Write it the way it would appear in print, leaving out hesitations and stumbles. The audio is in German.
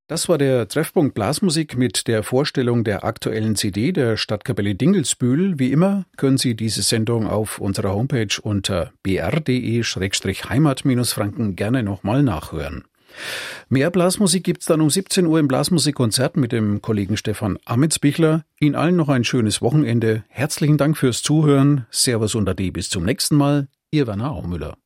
Das war der Treffpunkt Blasmusik mit der Vorstellung der aktuellen CD der Stadtkapelle Dingelsbühl. Wie immer können Sie diese Sendung auf unserer Homepage unter br.de/heimat-franken gerne nochmal nachhören. Mehr Blasmusik gibt's dann um 17 Uhr im Blasmusikkonzert mit dem Kollegen Stefan Ametsbichler. Ihnen allen noch ein schönes Wochenende. Herzlichen Dank fürs Zuhören. Servus und Ade, bis zum nächsten Mal. Ihr Werner Aumüller.